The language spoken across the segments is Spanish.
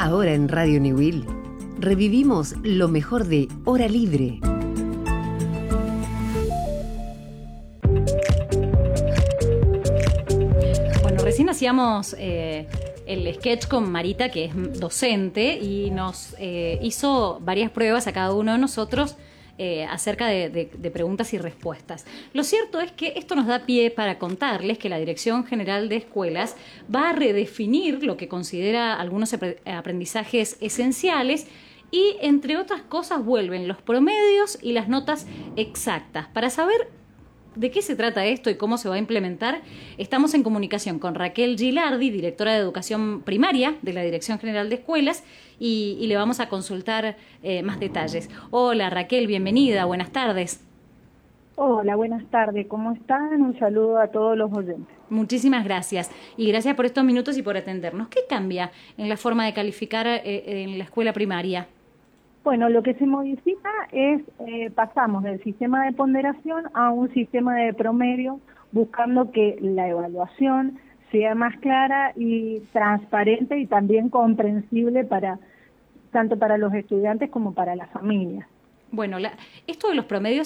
Ahora en Radio Newell revivimos lo mejor de Hora Libre. Bueno, recién hacíamos el sketch con Marita, que es docente, y nos hizo varias pruebas a cada uno de nosotros acerca de preguntas y respuestas. Lo cierto es que esto nos da pie para contarles que la Dirección General de Escuelas va a redefinir lo que considera algunos aprendizajes esenciales y, entre otras cosas, vuelven los promedios y las notas exactas. Para saber de qué se trata esto y cómo se va a implementar, estamos en comunicación con Raquel Gilardi, directora de Educación Primaria de la Dirección General de Escuelas, y le vamos a consultar más detalles. Hola Raquel, bienvenida, buenas tardes. Hola, buenas tardes, ¿cómo están? Un saludo a todos los oyentes. Muchísimas gracias, y gracias por estos minutos y por atendernos. ¿Qué cambia en la forma de calificar en la escuela primaria? Bueno, lo que se modifica es, pasamos del sistema de ponderación a un sistema de promedio, buscando que la evaluación sea más clara y transparente y también comprensible tanto para los estudiantes como para las familias. Bueno, esto de los promedios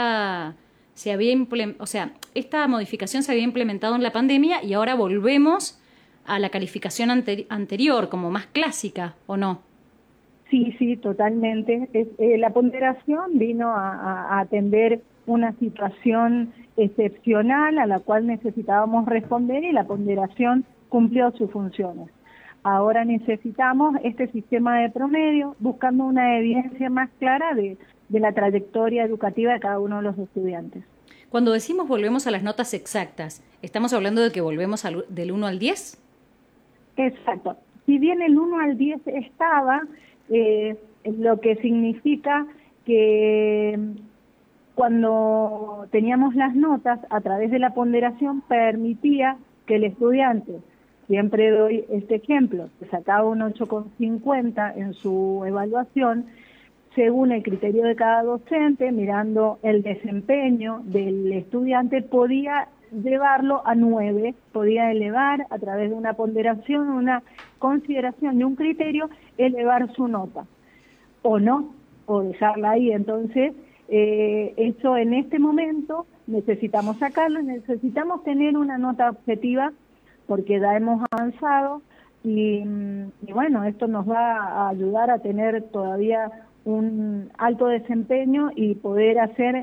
esta modificación se había implementado en la pandemia y ahora volvemos a la calificación anterior, como más clásica, ¿o no? Sí, totalmente. La ponderación vino a atender una situación excepcional a la cual necesitábamos responder y la ponderación cumplió sus funciones. Ahora necesitamos este sistema de promedio buscando una evidencia más clara de la trayectoria educativa de cada uno de los estudiantes. Cuando decimos volvemos a las notas exactas, ¿estamos hablando de que volvemos del 1 al 10? Exacto. Si bien el 1 al 10 estaba, lo que significa que cuando teníamos las notas a través de la ponderación permitía que el estudiante, siempre doy este ejemplo, que sacaba un 8,50 en su evaluación, según el criterio de cada docente, mirando el desempeño del estudiante, podía llevarlo a 9, podía elevar a través de una ponderación, una consideración de un criterio, elevar su nota, o no, o dejarla ahí. Entonces, eso en este momento necesitamos sacarlo, necesitamos tener una nota objetiva, porque ya hemos avanzado, y bueno, esto nos va a ayudar a tener todavía un alto desempeño y poder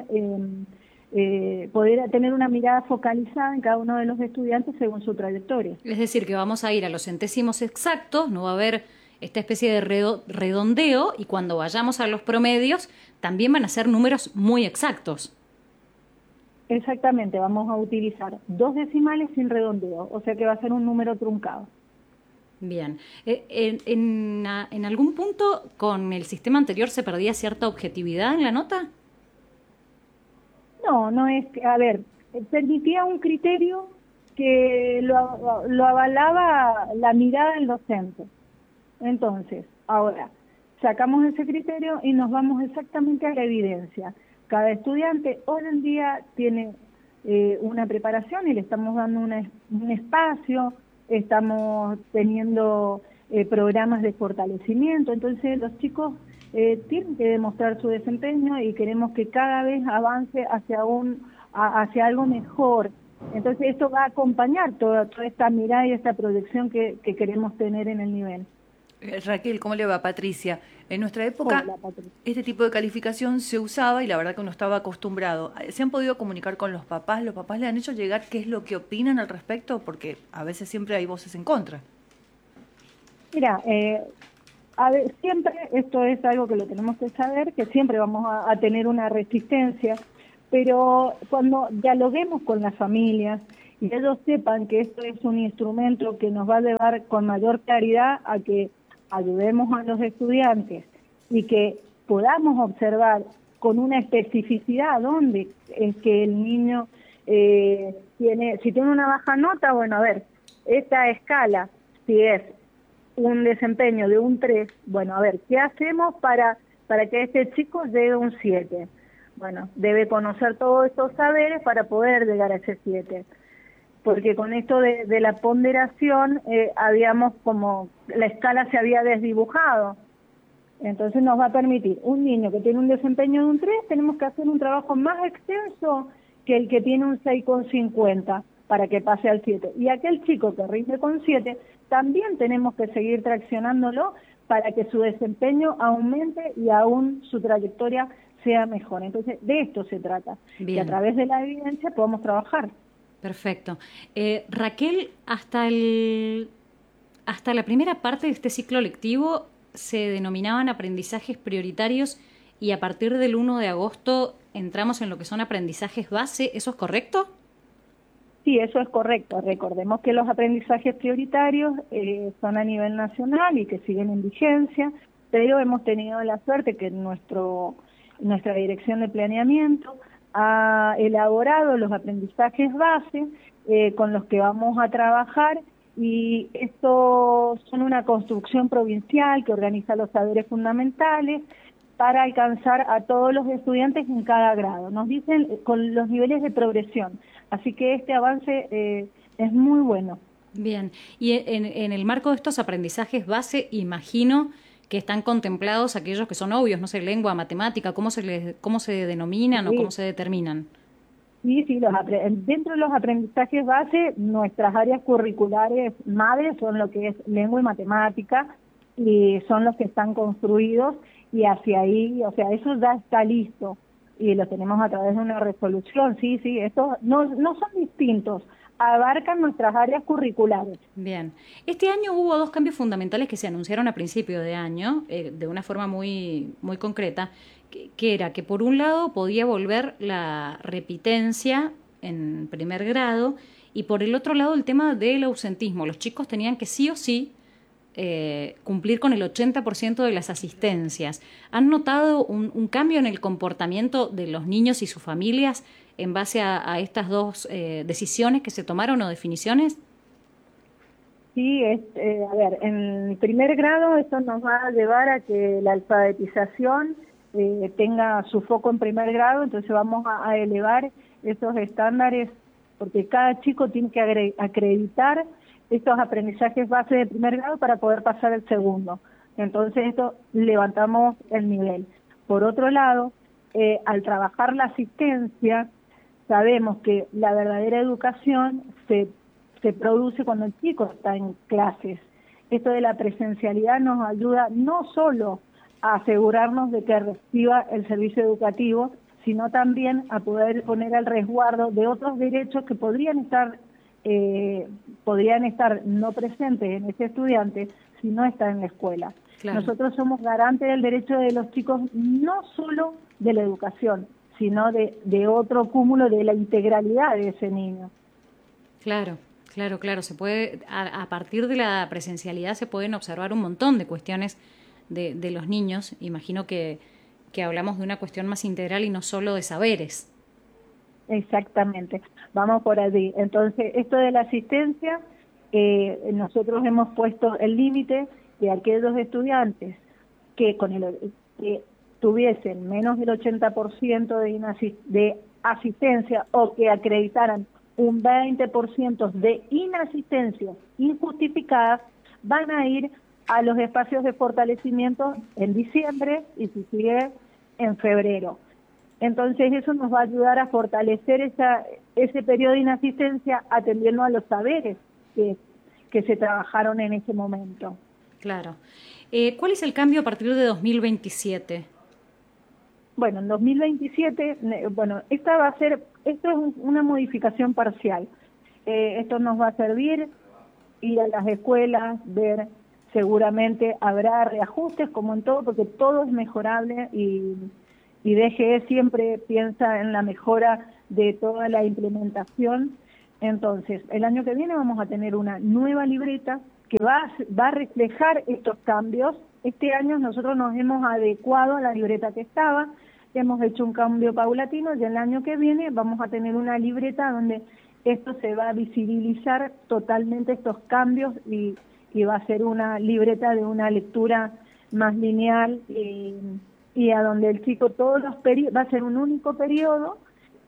tener una mirada focalizada en cada uno de los estudiantes según su trayectoria. Es decir, que vamos a ir a los centésimos exactos, no va a haber esta especie de redondeo, y cuando vayamos a los promedios también van a ser números muy exactos. Exactamente, vamos a utilizar 2 decimales sin redondeo, o sea que va a ser un número truncado. Bien. ¿En algún punto con el sistema anterior se perdía cierta objetividad en la nota? No es que, a ver, permitía un criterio que lo avalaba la mirada del docente. Entonces, ahora, sacamos ese criterio y nos vamos exactamente a la evidencia. Cada estudiante hoy en día tiene una preparación y le estamos dando un espacio, estamos teniendo programas de fortalecimiento, entonces los chicos tienen que demostrar su desempeño y queremos que cada vez avance hacia algo mejor. Entonces esto va a acompañar toda esta mirada y esta proyección que queremos tener en el nivel. Raquel, ¿cómo le va? Patricia. En nuestra época, Hola, Patricia. Este tipo de calificación se usaba y la verdad que uno estaba acostumbrado. ¿Se han podido comunicar con los papás? ¿Los papás le han hecho llegar qué es lo que opinan al respecto? Porque a veces siempre hay voces en contra. Mira, a ver, siempre, esto es algo que lo tenemos que saber, que siempre vamos a tener una resistencia, pero cuando dialoguemos con las familias y ellos sepan que esto es un instrumento que nos va a llevar con mayor claridad a que ayudemos a los estudiantes y que podamos observar con una especificidad dónde es que el niño si tiene una baja nota, bueno, a ver, esta escala, si es un desempeño de un 3, bueno, a ver, ¿qué hacemos para que este chico llegue a un 7? Bueno, debe conocer todos estos saberes para poder llegar a ese 7. porque con esto de la ponderación habíamos como, la escala se había desdibujado. Entonces nos va a permitir, un niño que tiene un desempeño de un 3, tenemos que hacer un trabajo más extenso que el que tiene un 6,50 para que pase al 7. Y aquel chico que rinde con 7, también tenemos que seguir traccionándolo para que su desempeño aumente y aún su trayectoria sea mejor. Entonces, de esto se trata, Bien. que a través de la evidencia podamos trabajar. Perfecto. Raquel, hasta la primera parte de este ciclo lectivo se denominaban aprendizajes prioritarios y a partir del 1 de agosto entramos en lo que son aprendizajes base. ¿Eso es correcto? Sí, eso es correcto. Recordemos que los aprendizajes prioritarios son a nivel nacional y que siguen en vigencia, pero hemos tenido la suerte que nuestra dirección de planeamiento ha elaborado los aprendizajes base con los que vamos a trabajar, y estos son una construcción provincial que organiza los saberes fundamentales para alcanzar a todos los estudiantes en cada grado. Nos dicen con los niveles de progresión, así que este avance es muy bueno. Bien, y en el marco de estos aprendizajes base, imagino que están contemplados aquellos que son obvios, no sé, lengua, matemática, ¿cómo se denominan o cómo se determinan? Sí, dentro de los aprendizajes base, nuestras áreas curriculares madres son lo que es lengua y matemática, y son los que están construidos, y hacia ahí, o sea, eso ya está listo, y lo tenemos a través de una resolución. Sí, estos no son distintos, abarcan nuestras áreas curriculares. Bien. Este año hubo 2 cambios fundamentales que se anunciaron a principio de año, de una forma muy, muy concreta, que era que por un lado podía volver la repitencia en primer grado y por el otro lado el tema del ausentismo. Los chicos tenían que sí o sí cumplir con el 80% de las asistencias. ¿Han notado un cambio en el comportamiento de los niños y sus familias en base a estas 2 decisiones que se tomaron o definiciones? Sí, a ver, en primer grado esto nos va a llevar a que la alfabetización tenga su foco en primer grado, entonces vamos a elevar esos estándares, porque cada chico tiene que acreditar estos aprendizajes base de primer grado para poder pasar el segundo. Entonces esto levantamos el nivel. Por otro lado, al trabajar la asistencia, sabemos que la verdadera educación se produce cuando el chico está en clases. Esto de la presencialidad nos ayuda no solo a asegurarnos de que reciba el servicio educativo, sino también a poder poner al resguardo de otros derechos que podrían estar no presentes en ese estudiante si no está en la escuela. Claro. Nosotros somos garantes del derecho de los chicos, no solo de la educación, sino de otro cúmulo de la integralidad de ese niño. Claro. Se puede, a partir de la presencialidad se pueden observar un montón de cuestiones de los niños. Imagino que hablamos de una cuestión más integral y no solo de saberes. Exactamente, vamos por allí. Entonces, esto de la asistencia, nosotros hemos puesto el límite de aquellos estudiantes que que tuviesen menos del 80% de asistencia o que acreditaran un 20% de inasistencia injustificada, van a ir a los espacios de fortalecimiento en diciembre y si sigue en febrero. Entonces eso nos va a ayudar a fortalecer ese periodo de inasistencia atendiendo a los saberes que se trabajaron en ese momento. Claro. ¿Cuál es el cambio a partir de 2027? Bueno, en 2027, esto es una modificación parcial. Esto nos va a servir ir a las escuelas, ver, seguramente habrá reajustes como en todo, porque todo es mejorable y DGE siempre piensa en la mejora de toda la implementación. Entonces, el año que viene vamos a tener una nueva libreta que va a reflejar estos cambios. Este año nosotros nos hemos adecuado a la libreta que estaba, hemos hecho un cambio paulatino y el año que viene vamos a tener una libreta donde esto se va a visibilizar totalmente, estos cambios, y va a ser una libreta de una lectura más lineal y a donde el chico va a ser un único periodo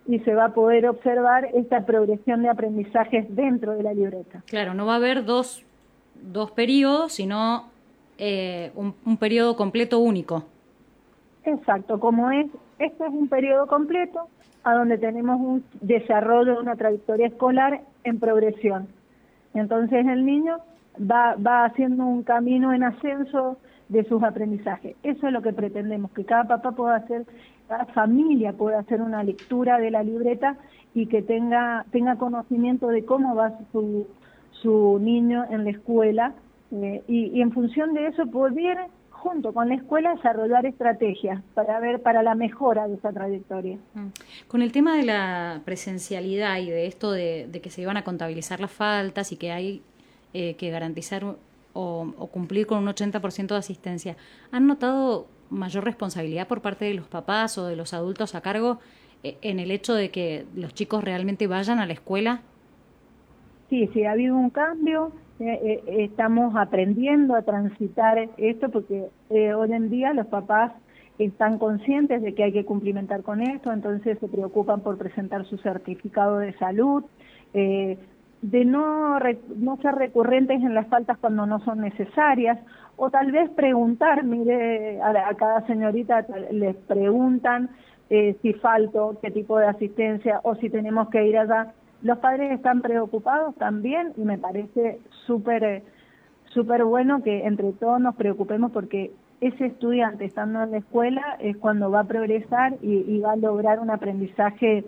y se va a poder observar esta progresión de aprendizajes dentro de la libreta. Claro, no va a haber dos periodos, sino un periodo completo único. Exacto, este es un periodo completo a donde tenemos un desarrollo de una trayectoria escolar en progresión. Entonces el niño va haciendo un camino en ascenso de sus aprendizajes. Eso es lo que pretendemos, que cada papá pueda hacer, cada familia pueda hacer una lectura de la libreta y que tenga conocimiento de cómo va su niño en la escuela y en función de eso poder, junto con la escuela, desarrollar estrategias para la mejora de esa trayectoria. Con el tema de la presencialidad y de esto de que se iban a contabilizar las faltas y que hay que garantizar o cumplir con un 80% de asistencia, ¿han notado mayor responsabilidad por parte de los papás o de los adultos a cargo en el hecho de que los chicos realmente vayan a la escuela? Sí, ha habido un cambio. Estamos aprendiendo a transitar esto porque hoy en día los papás están conscientes de que hay que cumplimentar con esto, entonces se preocupan por presentar su certificado de salud, de no ser recurrentes en las faltas cuando no son necesarias, o tal vez preguntar, mire, a cada señorita les preguntan si falto, qué tipo de asistencia, o si tenemos que ir allá. Los padres están preocupados también y me parece súper bueno que entre todos nos preocupemos porque ese estudiante estando en la escuela es cuando va a progresar y va a lograr un aprendizaje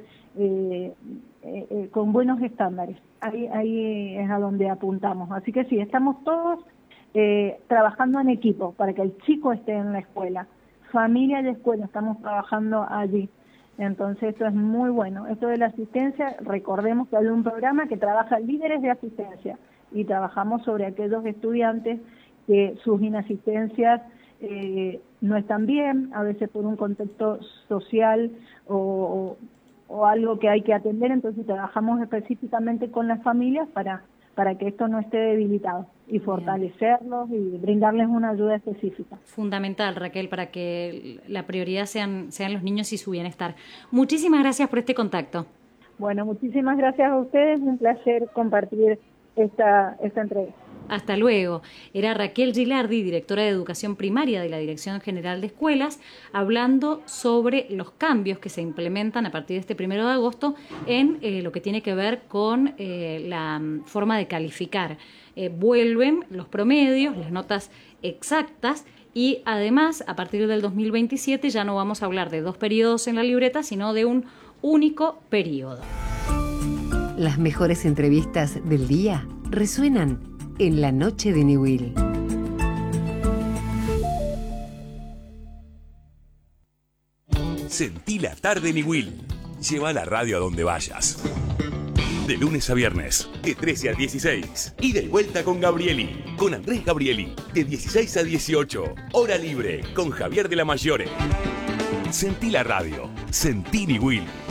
con buenos estándares. Ahí es a donde apuntamos. Así que sí, estamos todos trabajando en equipo para que el chico esté en la escuela. Familia y escuela, estamos trabajando allí. Entonces esto es muy bueno. Esto de la asistencia, recordemos que hay un programa que trabaja líderes de asistencia y trabajamos sobre aquellos estudiantes que sus inasistencias no están bien, a veces por un contexto social o algo que hay que atender, entonces trabajamos específicamente con las familias para que esto no esté debilitado y fortalecerlos y brindarles una ayuda específica. Fundamental, Raquel, para que la prioridad sean los niños y su bienestar. Muchísimas gracias por este contacto. Bueno, muchísimas gracias a ustedes, un placer compartir esta entrevista. Hasta luego. Era Raquel Gilardi, directora de Educación Primaria de la Dirección General de Escuelas, hablando sobre los cambios que se implementan a partir de este 1 de agosto en lo que tiene que ver con la forma de calificar. Vuelven los promedios, las notas exactas y además a partir del 2027 ya no vamos a hablar de 2 periodos en la libreta, sino de un único periodo. Las mejores entrevistas del día resuenan en la noche de Newell. Sentí la tarde Newell. Lleva la radio a donde vayas. De lunes a viernes, de 13 a 16. Ida y vuelta con Gabrieli, con Andrés Gabrieli, de 16 a 18. Hora libre, con Javier de la Mayore. Sentí la radio. Sentí Newell.